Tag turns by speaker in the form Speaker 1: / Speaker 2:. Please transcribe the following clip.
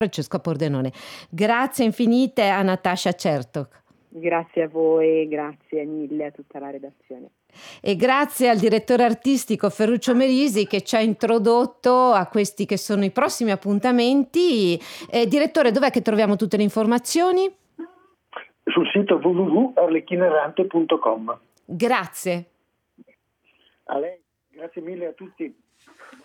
Speaker 1: Francesco Pordenone. Grazie infinite a Natasha Chertok.
Speaker 2: Grazie a voi, grazie mille a tutta la redazione.
Speaker 1: E grazie al direttore artistico Ferruccio Merisi che ci ha introdotto a questi che sono i prossimi appuntamenti. Direttore, dov'è che troviamo tutte le informazioni?
Speaker 3: Sul sito www.arlecchinerante.com.
Speaker 1: Grazie.
Speaker 3: A lei, grazie mille a tutti.